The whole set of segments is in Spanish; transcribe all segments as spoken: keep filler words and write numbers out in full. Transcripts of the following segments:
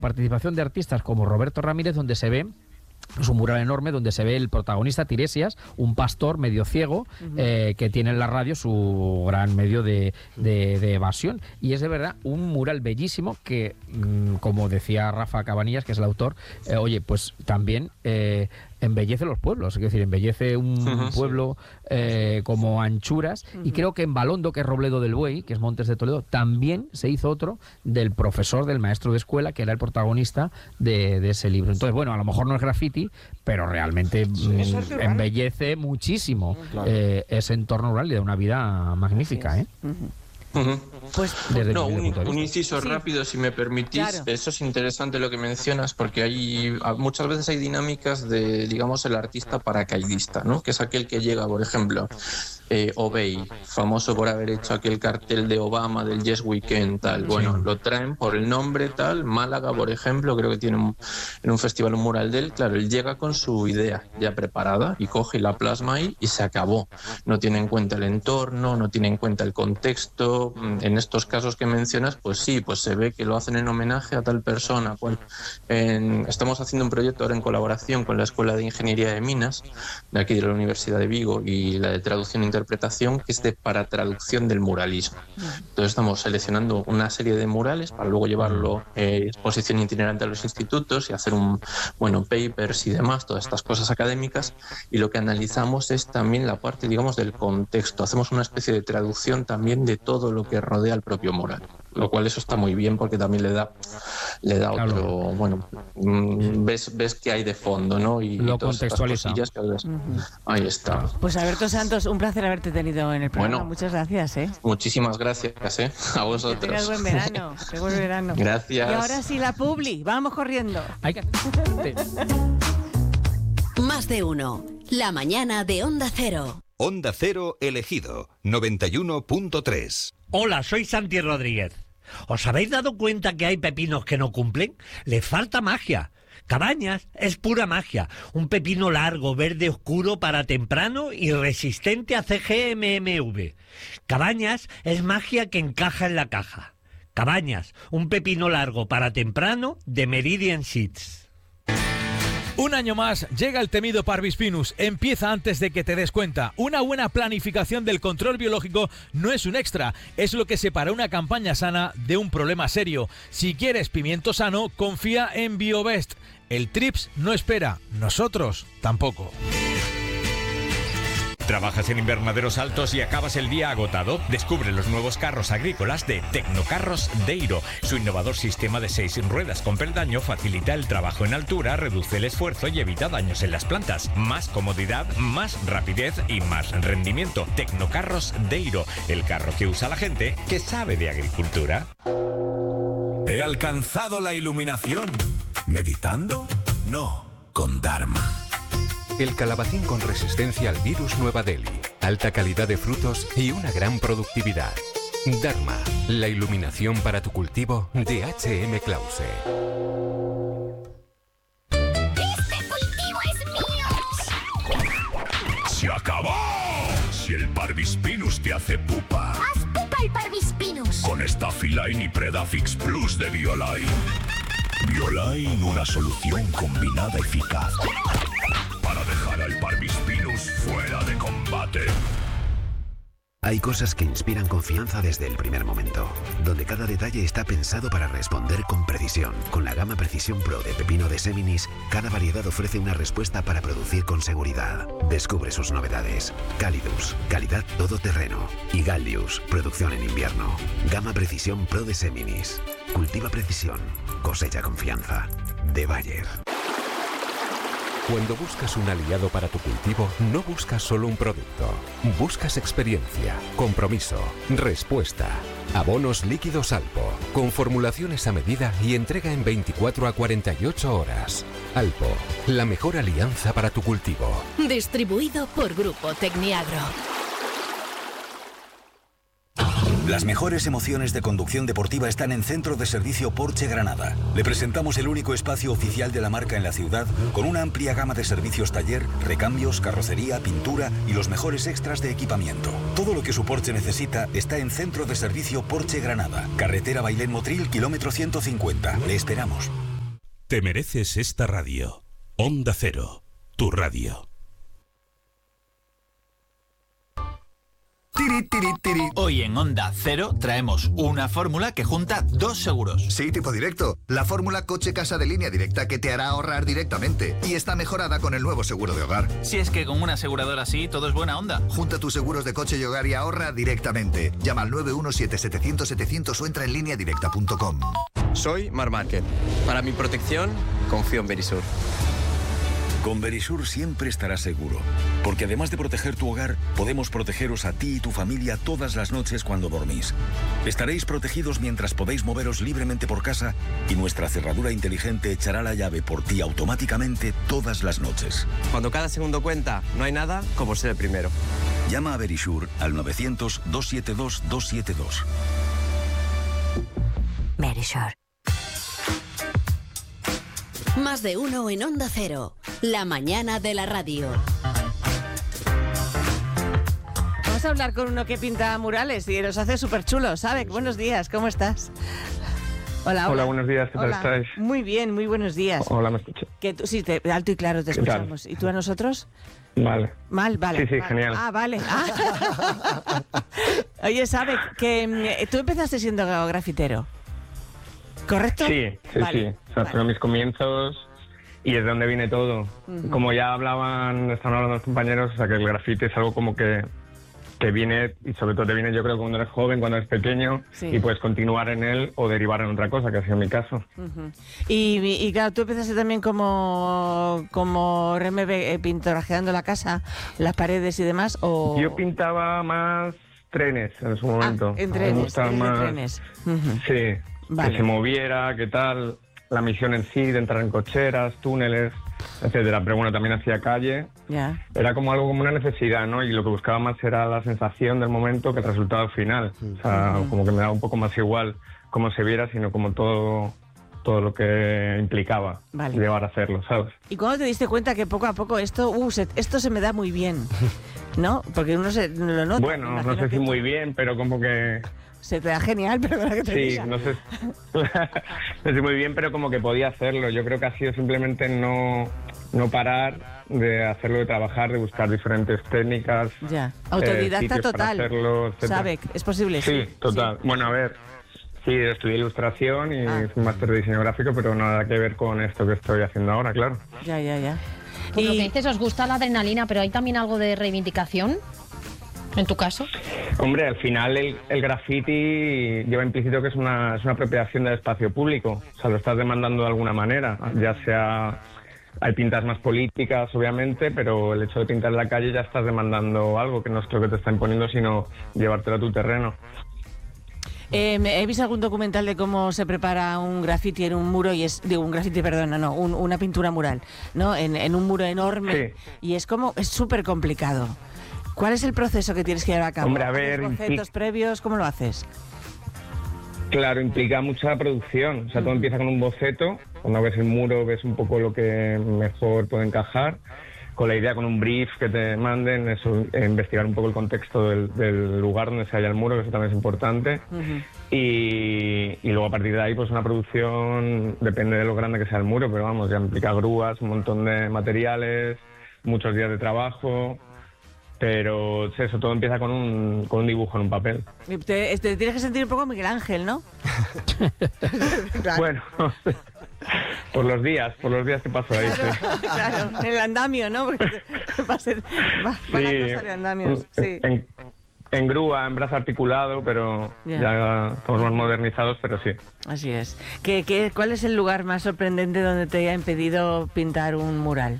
participación de artistas como Roberto Ramírez, donde se ve... Es un mural enorme donde se ve el protagonista, Tiresias, un pastor medio ciego, uh-huh. eh, que tiene en la radio su gran medio de, de, de evasión. Y es de verdad un mural bellísimo que, mmm, como decía Rafa Cabanillas, que es el autor, eh, oye, pues también eh, embellece los pueblos, es decir, embellece un uh-huh, pueblo eh, como Anchuras. Uh-huh. Y creo que en Balondo, que es Robledo del Buey, que es Montes de Toledo, también se hizo otro del profesor, del maestro de escuela, que era el protagonista de, de ese libro. Entonces, bueno, a lo mejor no es graffiti, pero realmente sí, mm, embellece muchísimo claro. eh, ese entorno rural y de una vida magnífica, ¿eh? Uh-huh. Uh-huh. Pues no, un, un inciso sí. rápido, si me permitís. Claro. Eso es interesante lo que mencionas, porque hay muchas veces hay dinámicas de, digamos, el artista paracaidista, ¿no? Que es aquel que llega, por ejemplo, eh, Obey, famoso por haber hecho aquel cartel de Obama del Yes Weekend, tal. Bueno, sí. lo traen por el nombre, tal. Málaga, por ejemplo, creo que tiene un, en un festival un mural de él. Claro, él llega con su idea ya preparada y coge y la plasma ahí y se acabó. No tiene en cuenta el entorno, no tiene en cuenta el contexto. En estos casos que mencionas, pues sí, pues se ve que lo hacen en homenaje a tal persona. Pues en, estamos haciendo un proyecto ahora en colaboración con la Escuela de Ingeniería de Minas, de aquí de la Universidad de Vigo, y la de Traducción e Interpretación, que es de para traducción del muralismo. Entonces estamos seleccionando una serie de murales para luego llevarlo eh, exposición itinerante a los institutos y hacer un, bueno, papers y demás, todas estas cosas académicas, y lo que analizamos es también la parte, digamos, del contexto. Hacemos una especie de traducción también de todo lo que rodea al propio mural, lo cual eso está muy bien porque también le da le da claro. otro, bueno, ves ves que hay de fondo, ¿no? Y lo contextualiza. Que ves. Uh-huh. Ahí está. Pues Alberto Santos, un placer haberte tenido en el programa. Bueno, muchas gracias, ¿eh? Muchísimas gracias, ¿eh? A vosotros. Que tengas buen verano, que buen verano. Gracias. Y ahora sí la publi, vamos corriendo. Hay que Más de uno. La mañana de Onda Cero. Onda Cero elegido, noventa y uno punto tres. Hola, soy Santi Rodríguez. ¿Os habéis dado cuenta que hay pepinos que no cumplen? Les falta magia. Cabañas es pura magia. Un pepino largo, verde oscuro para temprano y resistente a C G M M V. Cabañas es magia que encaja en la caja. Cabañas, un pepino largo para temprano de Meridian Seeds. Un año más llega el temido Parvispinus. Empieza antes de que te des cuenta. Una buena planificación del control biológico no es un extra, es lo que separa una campaña sana de un problema serio. Si quieres pimiento sano, confía en Biobest. El Trips no espera, nosotros tampoco. ¿Trabajas en invernaderos altos y acabas el día agotado? Descubre los nuevos carros agrícolas de Tecnocarros Deiro. Su innovador sistema de seis ruedas con peldaño facilita el trabajo en altura, reduce el esfuerzo y evita daños en las plantas. Más comodidad, más rapidez y más rendimiento. Tecnocarros Deiro, el carro que usa la gente que sabe de agricultura. ¿He alcanzado la iluminación? ¿Meditando? No, con Dharma. El calabacín con resistencia al virus Nueva Delhi, alta calidad de frutos y una gran productividad. Dharma, la iluminación para tu cultivo de H M Clause. ¡Este cultivo es mío! ¡Se acabó! Si el Parvispinus te hace pupa, ¡haz pupa el Parvispinus! Con Staphyline y Predafix Plus de Bioline. Bioline, una solución combinada eficaz para dejar al Parvispinus fuera de combate. Hay cosas que inspiran confianza desde el primer momento, donde cada detalle está pensado para responder con precisión. Con la gama Precisión Pro de pepino de Seminis, cada variedad ofrece una respuesta para producir con seguridad. Descubre sus novedades. Calidus, calidad todoterreno. Y Gallius, producción en invierno. Gama Precisión Pro de Seminis. Cultiva precisión, cosecha confianza. De Bayer. Cuando buscas un aliado para tu cultivo, no buscas solo un producto. Buscas experiencia, compromiso, respuesta. Abonos líquidos Alpo, con formulaciones a medida y entrega en veinticuatro a cuarenta y ocho horas. Alpo, la mejor alianza para tu cultivo. Distribuido por Grupo Tecniagro. Las mejores emociones de conducción deportiva están en Centro de Servicio Porsche Granada. Le presentamos el único espacio oficial de la marca en la ciudad, con una amplia gama de servicios taller, recambios, carrocería, pintura y los mejores extras de equipamiento. Todo lo que su Porsche necesita está en Centro de Servicio Porsche Granada. Carretera Bailén Motril, kilómetro ciento cincuenta. Le esperamos. Te mereces esta radio. Onda Cero, tu radio. Tiri, tiri, tiri. Hoy en Onda Cero traemos una fórmula que junta dos seguros. Sí, tipo directo. La fórmula coche-casa de Línea Directa que te hará ahorrar directamente. Y está mejorada con el nuevo seguro de hogar. Si es que con una aseguradora así todo es buena onda. Junta tus seguros de coche y hogar y ahorra directamente. Llama al nueve uno siete siete cero cero siete cero cero o entra en línea directa punto com. Soy Mar Márquez. Para mi protección, confío en Verisur. Con Verisur siempre estarás seguro, porque además de proteger tu hogar, podemos protegeros a ti y tu familia todas las noches cuando dormís. Estaréis protegidos mientras podéis moveros libremente por casa y nuestra cerradura inteligente echará la llave por ti automáticamente todas las noches. Cuando cada segundo cuenta, no hay nada como ser el primero. Llama a Verisur al novecientos, doscientos setenta y dos, doscientos setenta y dos. Verisur. Más de uno en Onda Cero. La mañana de la radio. Vamos a hablar con uno que pinta murales y los hace súper chulos. Sabek, buenos días, ¿cómo estás? Hola, hola. Hola, buenos días, ¿qué tal estáis? Muy bien, muy buenos días. Hola, ¿me escuchas? Que tú, sí, te, alto y claro te escuchamos. ¿Y tú a nosotros? Vale. Mal, vale. Sí, sí, vale. genial. Ah, vale. Ah. Oye, Sabek, que tú empezaste siendo grafitero, ¿correcto? Sí, sí, vale. sí. O sea, vale. fueron mis comienzos y es de donde viene todo. Uh-huh. Como ya hablaban, estaban hablando los compañeros, o sea, que el grafiti es algo como que, que viene, y sobre todo te viene, yo creo, cuando eres joven, cuando eres pequeño, sí. y puedes continuar en él o derivar en otra cosa, que ha sido mi caso. Uh-huh. y, y claro, tú empezaste también como, como remebe, eh, pintorrajeando la casa, las paredes y demás, o... Yo pintaba más trenes en su momento. Ah, en trenes, Me gustaba trenes, más... trenes. Uh-huh. Sí, vale. que se moviera, qué tal, la misión en sí de entrar en cocheras, túneles, etcétera. Pero bueno, también hacía calle. Ya. Era como algo como una necesidad, ¿no? Y lo que buscaba más era la sensación del momento que el resultado final. O sea, Uh-huh. como que me daba un poco más igual cómo se viera, sino como todo todo lo que implicaba Vale. llevar a hacerlo, ¿sabes? ¿Y cuándo te diste cuenta que poco a poco esto, uh, se, esto se me da muy bien? ¿No? Porque uno se lo nota. Bueno, no sé si muy bien, pero como que... Se te da genial, pero para que te Sí, diga. no sé, no sé muy bien, pero como que podía hacerlo. Yo creo que ha sido simplemente no, no parar de hacerlo, de trabajar, de buscar diferentes técnicas. Ya, autodidacta eh, total. Para hacerlo, etcétera. ¿Sabe? ¿Es posible? Sí, Sí, total. sí. Bueno, a ver, sí, estudié ilustración y Ah. un máster de diseño gráfico, pero nada que ver con esto que estoy haciendo ahora, claro. Ya, ya, ya. Por lo que dices, os gusta la adrenalina, pero hay también algo de reivindicación, en tu caso. Hombre, al final el, el graffiti lleva implícito que es una, es una apropiación del espacio público. O sea, lo estás demandando de alguna manera, ya sea... Hay pintas más políticas, obviamente, pero el hecho de pintar en la calle ya estás demandando algo que no es lo que te está imponiendo, sino llevártelo a tu terreno. Eh, he visto algún documental de cómo se prepara un graffiti en un muro y es, digo, un graffiti, perdona, no, un, una pintura mural, ¿no? En, en un muro enorme. Sí. Y es como, es súper complicado. ¿Cuál es el proceso que tienes que llevar a cabo? Hombre, a ver, ¿Haces bocetos implica- previos? ¿Cómo lo haces? Claro, implica mucha producción. O sea, todo empieza con un boceto. Cuando ves el muro, ves un poco lo que mejor puede encajar. Con la idea, con un brief que te manden, eso, eh, investigar un poco el contexto del, del lugar donde se halla el muro, que eso también es importante. Uh-huh. Y, y luego a partir de ahí, pues una producción, depende de lo grande que sea el muro, pero vamos, ya implica grúas, un montón de materiales, muchos días de trabajo. Pero eso, todo empieza con un, con un dibujo en un papel. Te, te tienes que sentir un poco Miguel Ángel, ¿no? Claro. Bueno, por los días, por los días que paso ahí. Claro, Sí. claro, en el andamio, ¿no? Porque va a ser, va, van a cosas de andamios, sí. En, en grúa, en brazo articulado, pero Ya. ya estamos más modernizados, pero sí. Así es. ¿Qué, qué, ¿Cuál es el lugar más sorprendente donde te haya impedido pintar un mural?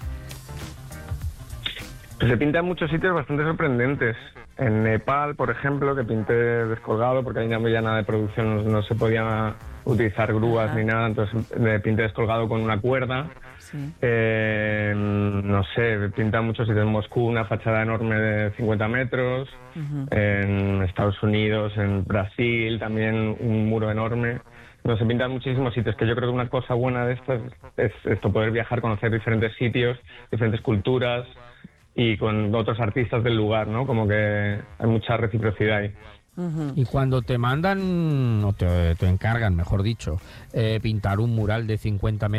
Pues se pinta en muchos sitios bastante sorprendentes. En Nepal, por ejemplo, que pinté descolgado, porque ahí no había nada de producción, no, no se podía utilizar grúas Ajá. ni nada, entonces me pinté descolgado con una cuerda. Sí. Eh, no sé, pinta en muchos sitios. En Moscú, una fachada enorme de cincuenta metros. Uh-huh. En Estados Unidos, en Brasil, también un muro enorme. No, se pinta en muchísimos sitios, que yo creo que una cosa buena de esto es, es esto, poder viajar, conocer diferentes sitios, diferentes culturas y con otros artistas del lugar, ¿no? Como que hay mucha reciprocidad ahí. Uh-huh. Y cuando te mandan, o te, te encargan, mejor dicho, eh, pintar un mural de cincuenta metros,